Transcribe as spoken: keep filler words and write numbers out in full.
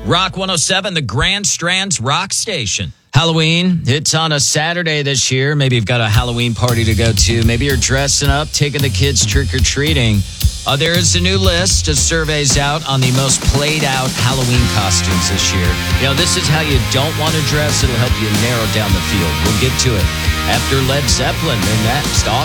Rock one oh seven, the Grand Strands Rock Station. Halloween, it's on a Saturday this year. Maybe you've got a Halloween party to go to. Maybe you're dressing up, taking the kids trick-or-treating. Uh, there is a new list of surveys out on the most played-out Halloween costumes this year. You know, this is how you don't want to dress. It'll help you narrow down the field. We'll get to it after Led Zeppelin. They're next.